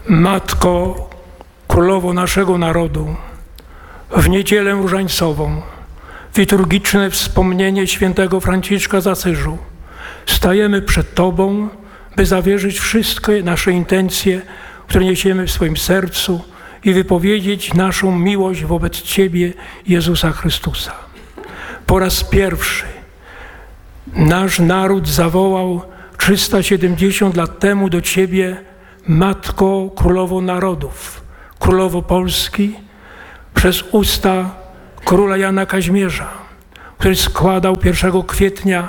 Matko, Królowo naszego narodu, w niedzielę różańcową, w liturgiczne wspomnienie świętego Franciszka z Asyżu, stajemy przed Tobą, by zawierzyć wszystkie nasze intencje, które niesiemy w swoim sercu i wypowiedzieć naszą miłość wobec Ciebie, Jezusa Chrystusa. Po raz pierwszy nasz naród zawołał 370 lat temu do Ciebie: Matko, Królowo Narodów, Królowo Polski, przez usta króla Jana Kazimierza, który składał 1 kwietnia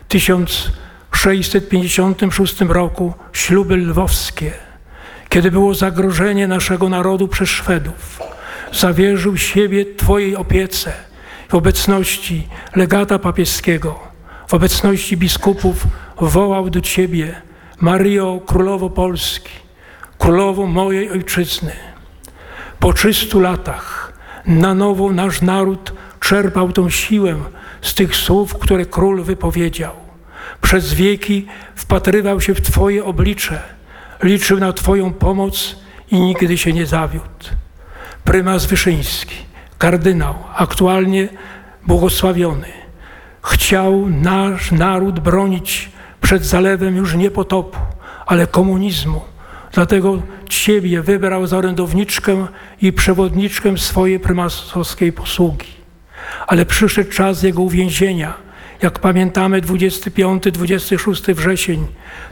1656 roku śluby lwowskie. Kiedy było zagrożenie naszego narodu przez Szwedów, zawierzył siebie Twojej opiece w obecności legata papieskiego, w obecności biskupów wołał do Ciebie: Maryjo, Królowo Polski, Królowo mojej Ojczyzny. Po 300 latach na nowo nasz naród czerpał tą siłę z tych słów, które król wypowiedział. Przez wieki wpatrywał się w Twoje oblicze, liczył na Twoją pomoc i nigdy się nie zawiódł. Prymas Wyszyński, kardynał, aktualnie błogosławiony, chciał nasz naród bronić przed zalewem już nie potopu, ale komunizmu. Dlatego Ciebie wybrał za orędowniczkę i przewodniczkę swojej prymasowskiej posługi. Ale przyszedł czas jego uwięzienia. Jak pamiętamy, 25-26 wrzesień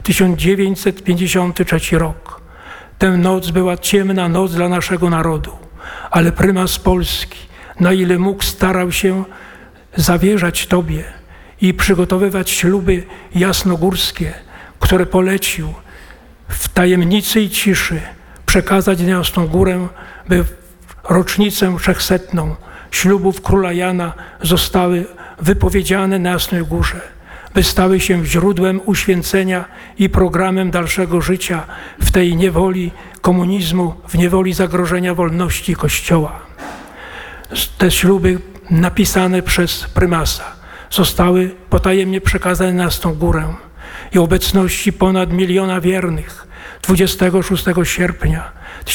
1953 rok. Tę noc była ciemna noc dla naszego narodu, ale prymas Polski, na ile mógł, starał się zawierzać Tobie i przygotowywać śluby jasnogórskie, które polecił w tajemnicy i ciszy przekazać na Jasną Górę, by w rocznicę 300 ślubów króla Jana zostały wypowiedziane na Jasnej Górze, by stały się źródłem uświęcenia i programem dalszego życia w tej niewoli komunizmu, w niewoli zagrożenia wolności Kościoła. Te śluby napisane przez prymasa zostały potajemnie przekazane na Jasną Górę i obecności ponad 1 miliona wiernych 26 sierpnia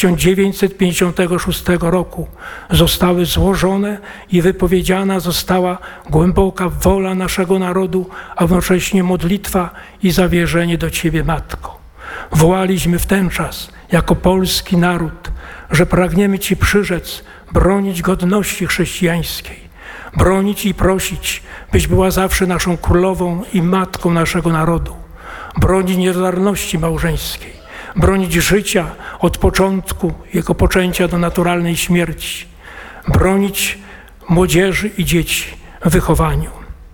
1956 roku zostały złożone i wypowiedziana została głęboka wola naszego narodu, a jednocześnie modlitwa i zawierzenie do Ciebie, Matko. Wołaliśmy w ten czas jako polski naród, że pragniemy Ci przyrzec bronić godności chrześcijańskiej, bronić i prosić, byś była zawsze naszą królową i matką naszego narodu, bronić nierozerwalności małżeńskiej, bronić życia od początku jego poczęcia do naturalnej śmierci, bronić młodzieży i dzieci w wychowaniu.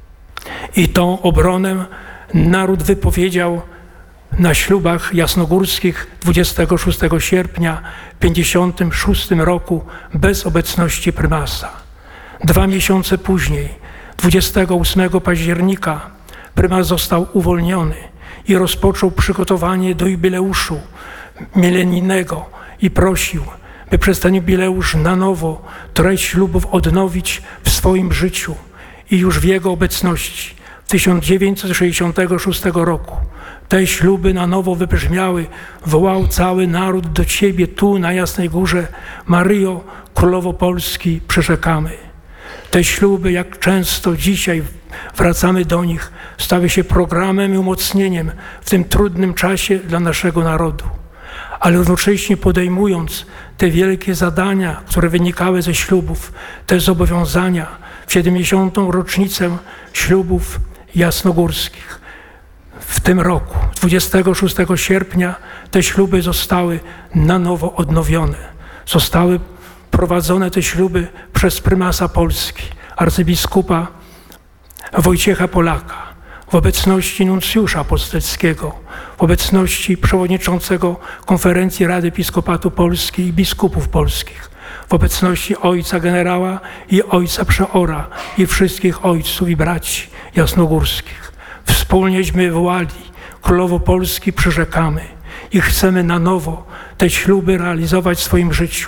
I tą obronę naród wypowiedział na ślubach jasnogórskich 26 sierpnia 1956 roku bez obecności prymasa. 2 miesiące później, 28 października, prymas został uwolniony i rozpoczął przygotowanie do jubileuszu milenijnego i prosił, by przez ten jubileusz na nowo treść ślubów odnowić w swoim życiu i już w jego obecności. W 1966 roku te śluby na nowo wybrzmiały, wołał cały naród do Ciebie tu na Jasnej Górze: Maryjo, Królowo Polski, przyrzekamy. Te śluby, jak często dzisiaj wracamy do nich, stały się programem i umocnieniem w tym trudnym czasie dla naszego narodu. Ale równocześnie podejmując te wielkie zadania, które wynikały ze ślubów, te zobowiązania w 70. rocznicę ślubów jasnogórskich. W tym roku, 26 sierpnia, te śluby zostały na nowo odnowione. Zostały prowadzone te śluby przez prymasa Polski, arcybiskupa Wojciecha Polaka, w obecności nuncjusza apostolskiego, w obecności przewodniczącego Konferencji Rady Episkopatu Polski i biskupów polskich, w obecności ojca generała i ojca przeora i wszystkich ojców i braci jasnogórskich. Wspólnieśmy wołali: Królowo Polski, przyrzekamy i chcemy na nowo te śluby realizować w swoim życiu.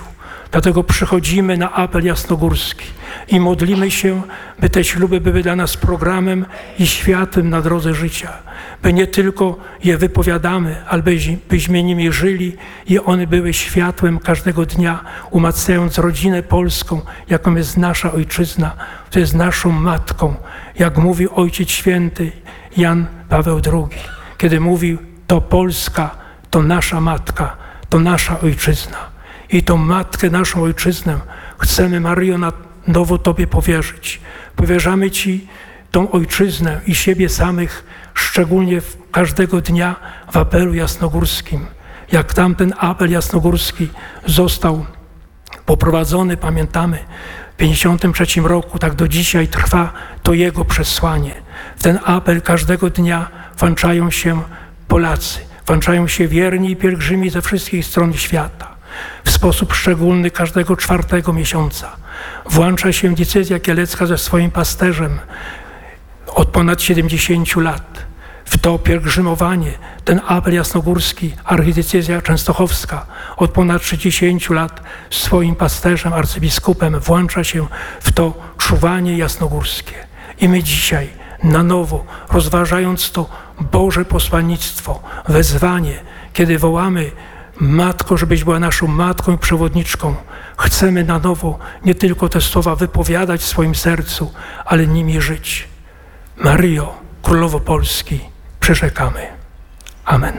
Dlatego przychodzimy na apel jasnogórski i modlimy się, by te śluby były dla nas programem i światłem na drodze życia, by nie tylko je wypowiadamy, ale byśmy nimi żyli i one były światłem każdego dnia, umacniając rodzinę polską, jaką jest nasza ojczyzna, to jest naszą matką, jak mówi Ojciec Święty Jan Paweł II, kiedy mówił: to Polska, to nasza matka, to nasza ojczyzna. I tą matkę, naszą ojczyznę chcemy, Maryjo, na nowo Tobie powierzyć. Powierzamy Ci tą ojczyznę i siebie samych, szczególnie każdego dnia w apelu jasnogórskim. Jak tamten apel jasnogórski został poprowadzony, pamiętamy, w 1953 roku, tak do dzisiaj trwa to jego przesłanie. W ten apel każdego dnia włączają się Polacy, włączają się wierni i pielgrzymi ze wszystkich stron świata. W sposób szczególny każdego 4 miesiąca włącza się diecezja kielecka ze swoim pasterzem od ponad 70 lat. W to pielgrzymowanie, ten apel jasnogórski, archidiecezja częstochowska od ponad 60 lat swoim pasterzem, arcybiskupem włącza się w to czuwanie jasnogórskie. I my dzisiaj na nowo, rozważając to Boże posłannictwo, wezwanie, kiedy wołamy: Matko, żebyś była naszą matką i przewodniczką, chcemy na nowo nie tylko te słowa wypowiadać w swoim sercu, ale nimi żyć. Maryjo, Królowo Polski, przyrzekamy. Amen.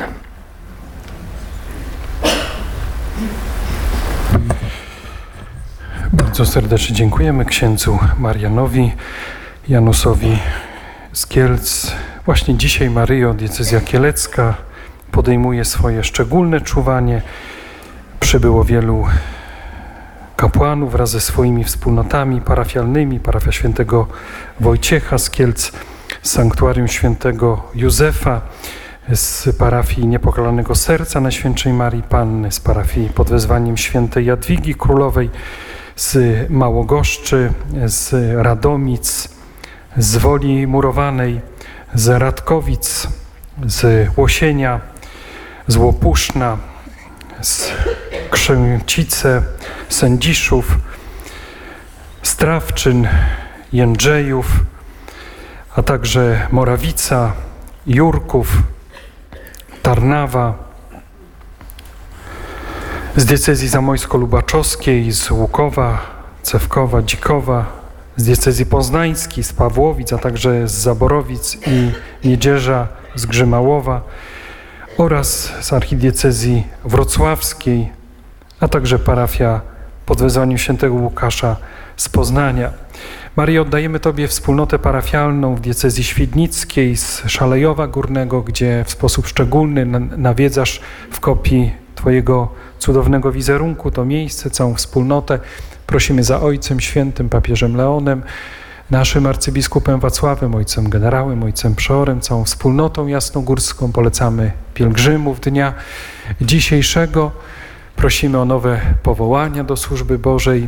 Bardzo serdecznie dziękujemy księdzu Marianowi Janusowi z Kielc. Właśnie dzisiaj, Maryjo, diecezja kielecka podejmuje swoje szczególne czuwanie. Przybyło wielu kapłanów wraz ze swoimi wspólnotami parafialnymi. Parafia świętego Wojciecha z Kielc, z sanktuarium świętego Józefa, z parafii Niepokalanego Serca Najświętszej Marii Panny, z parafii pod wezwaniem świętej Jadwigi Królowej, z Małogoszczy, z Radomic, z Woli Murowanej, z Radkowic, z Łosienia, z Łopuszna, z Krzęcice, Sędziszów, Strawczyn, Jędrzejów, a także Morawica, Jurków, Tarnawa, z diecezji zamojsko-lubaczowskiej, z Łukowa, Cewkowa, Dzikowa, z diecezji poznańskiej, z Pawłowic, a także z Zaborowic i Niedzierza, z Grzymałowa oraz z archidiecezji wrocławskiej, a także parafia pod wezwaniem świętego Łukasza z Poznania. Maryjo, oddajemy Tobie wspólnotę parafialną w diecezji świdnickiej z Szalejowa Górnego, gdzie w sposób szczególny nawiedzasz w kopii Twojego cudownego wizerunku to miejsce, całą wspólnotę. Prosimy za Ojcem Świętym, papieżem Leonem, naszym arcybiskupem Wacławem, ojcem generałem, ojcem przeorem, całą wspólnotą jasnogórską. Polecamy pielgrzymów dnia dzisiejszego. Prosimy o nowe powołania do służby Bożej,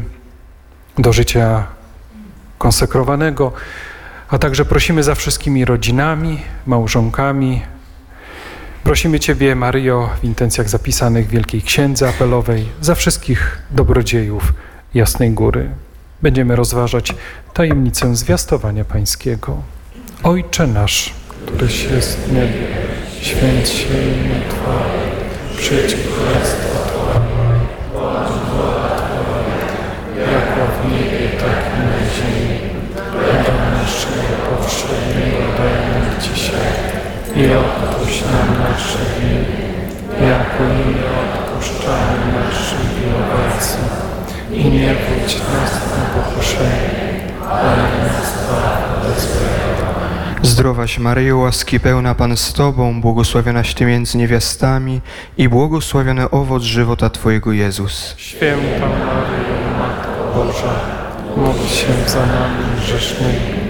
do życia konsekrowanego, a także prosimy za wszystkimi rodzinami, małżonkami. Prosimy Ciebie, Maryjo, w intencjach zapisanych w Wielkiej Księdze Apelowej, za wszystkich dobrodziejów Jasnej Góry. Będziemy rozważać tajemnicę zwiastowania Pańskiego. Ojcze nasz, któryś jest w niebie, święć się imię Twoje, przyjdź królestwo Twoje, bądź wola Twoja, jako w niebie, tak i na ziemi. Chleba naszego powszedniego daj nam dzisiaj i odpuść nam nasze winy, jako i my odpuszczamy naszym winowajcom. I nie wódź nas na pokuszenie, ale nas zbaw od złego. Zdrowaś Maryjo, łaski pełna Pan z Tobą, błogosławionaś Ty między niewiastami i błogosławiony owoc żywota Twojego Jezus. Święta Maryjo, Matko Boża, módl się za nami grzesznymi,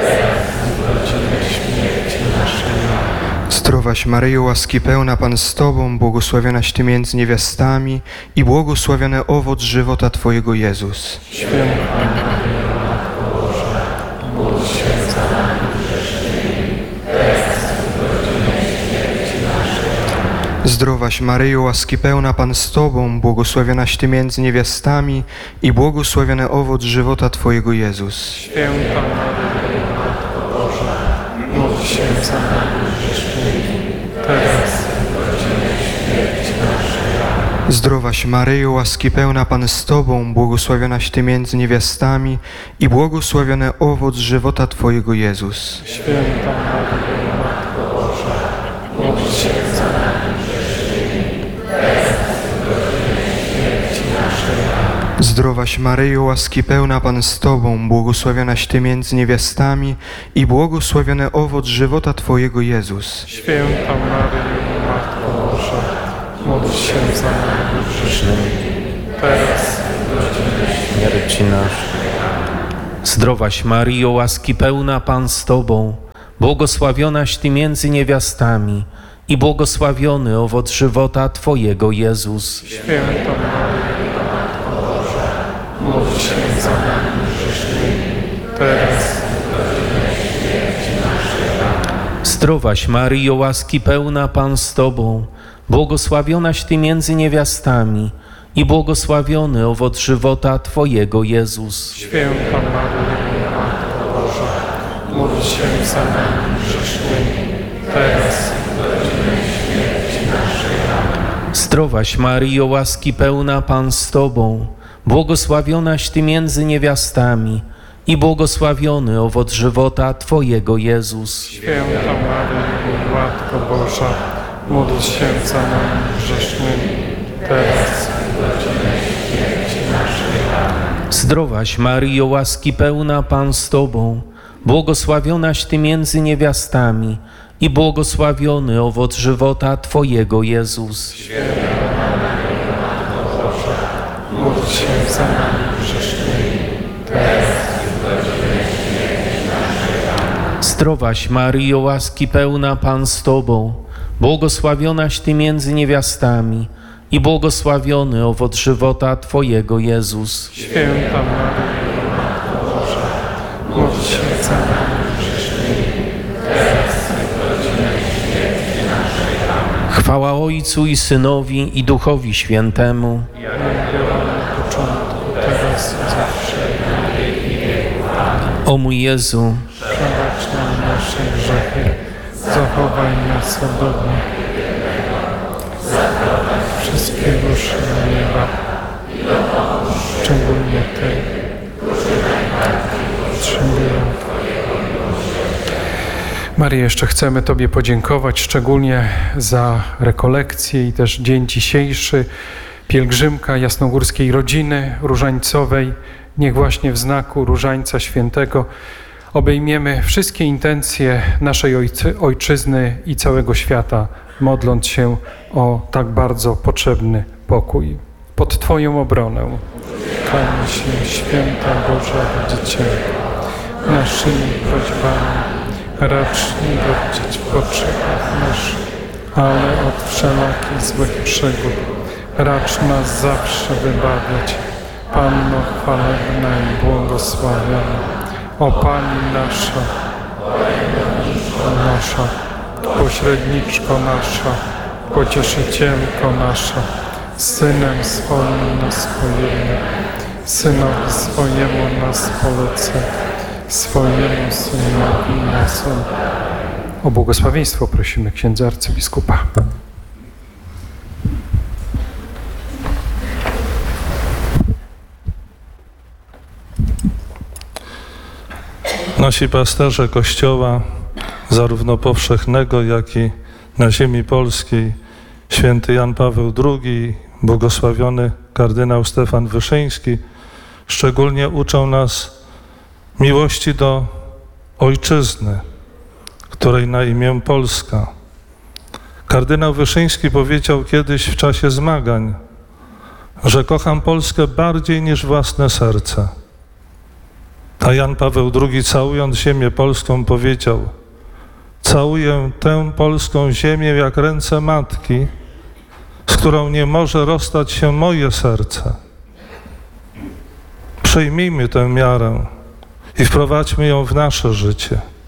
w godzinę śmierci naszej. Zdrowaś Maryjo, łaski pełna Pan z Tobą, błogosławionaś Ty między niewiastami i błogosławiony owoc żywota Twojego Jezus. Święta Maryjo, Matko Boża, módl się za nami grzesznymi, teraz i w godzinę śmierci naszej. Zdrowaś Maryjo, łaski pełna Pan z Tobą, błogosławionaś Ty między niewiastami i błogosławiony owoc żywota Twojego Jezus. Święta Maryjo, Matko Boża, módl się za nami grzesznymi, teraz i w godzinę śmierci naszej. Zdrowaś Maryjo, łaski pełna Pan z Tobą, błogosławionaś Ty między niewiastami i błogosławiony owoc żywota Twojego Jezus. Święta Maryjo, Matko Boża, módl się za nami grzesznymi, teraz i w godzinę śmierci naszej. Zdrowaś Maryjo, łaski pełna Pan z Tobą, błogosławionaś Ty między niewiastami i błogosławiony owoc żywota Twojego Jezus. Święta Maryjo, Matko Boża, módl się za nami grzesznymi, teraz i w godzinę śmierci naszej. Zdrowaś Maryjo, łaski pełna Pan z Tobą, błogosławionaś Ty między niewiastami i błogosławiony owoc żywota Twojego Jezus. Święta Maryjo, Matko Boża, módl się za nami grzesznymi, teraz i w godzinę śmierci naszej. Zdrowaś Maryjo, łaski pełna Pan z Tobą, błogosławionaś Ty między niewiastami i błogosławiony owoc żywota Twojego Jezus. Święta Maryjo, Matko Boża, módl się za nami grzesznymi, teraz i w godzinę śmierci naszej. Zdrowaś Maryjo, łaski pełna Pan z Tobą, błogosławionaś Ty między niewiastami i błogosławiony owoc żywota Twojego Jezus. Święta Maryjo, Matko Boża, módl się za nami grzesznymi, teraz i w godzinę śmierci naszej. Zdrowaś Maryjo, łaski pełna Pan z Tobą, błogosławionaś Ty między niewiastami i błogosławiony owoc żywota Twojego Jezus. Módl się za nami grzesznymi, teraz i w godzinę śmierci naszej. Zdrowaś Maryjo, łaski pełna Pan z Tobą, błogosławionaś Ty między niewiastami i błogosławiony owoc żywota Twojego Jezus. Święta Maryjo, Matko Boża, módl się za nami grzesznymi, teraz i w godzinę śmierci naszej. Chwała Ojcu i Synowi i Duchowi Świętemu. Jak była na początku, teraz i zawsze, i na wieki wieków. O mój Jezu, Przebacz nam nasze grzechy, zachowaj nas od ognia. Wszystkie dusze na nieba, szczególnie te, potrzebują. Maryjo, jeszcze chcemy Tobie podziękować szczególnie za rekolekcję i też dzień dzisiejszy, pielgrzymka jasnogórskiej rodziny różańcowej. Niech właśnie w znaku Różańca Świętego obejmiemy wszystkie intencje naszej Ojczyzny i całego świata, modląc się o tak bardzo potrzebny pokój. Pod Twoją obronę. Kłania się święta Boża Rodzicielko, naszymi prośbami racz nie godzić w potrzebach naszych, ale od wszelakich złych przygód racz nas zawsze wybawiać. Panno chwalebna i błogosławiona, o Pani nasza, pośredniczko nasza, pocieszycielko nasza, Synem swoim nas pojednaj, Synowi swojemu nas polecę, swojemu Synowi nas oddaj. O błogosławieństwo prosimy księdza arcybiskupa. Nasi pasterze Kościoła, zarówno powszechnego, jak i na ziemi polskiej, święty Jan Paweł II, błogosławiony kardynał Stefan Wyszyński, szczególnie uczą nas miłości do ojczyzny, której na imię Polska. Kardynał Wyszyński powiedział kiedyś w czasie zmagań, że kocham Polskę bardziej niż własne serce. A Jan Paweł II, całując ziemię polską, powiedział: całuję tę polską ziemię jak ręce matki, z którą nie może rozstać się moje serce. Przyjmijmy tę miarę i wprowadźmy ją w nasze życie.